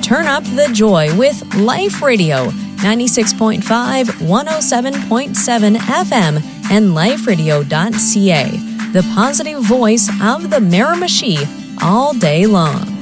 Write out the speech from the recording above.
Turn up the joy with Life Radio, 96.5, 107.7 FM, and liferadio.ca, the positive voice of the Miramichi all day long.